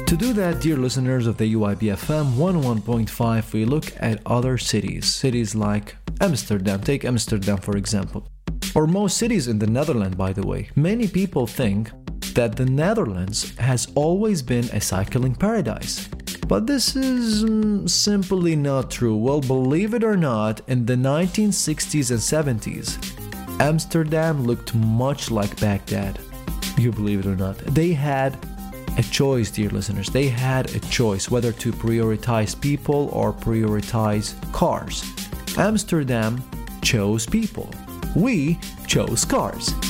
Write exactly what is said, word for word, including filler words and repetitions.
To do that, dear listeners of the U I B F M one oh one point five, we look at other cities. Cities like Amsterdam. Take Amsterdam, for example. Or most cities in the Netherlands, by the way. Many people think that the Netherlands has always been a cycling paradise. But this is mm, simply not true. Well, believe it or not, in the nineteen sixties and seventies, Amsterdam looked much like Baghdad. You believe it or not. They had a choice, dear listeners. They had a choice whether to prioritize people or prioritize cars. Amsterdam chose people. We chose cars.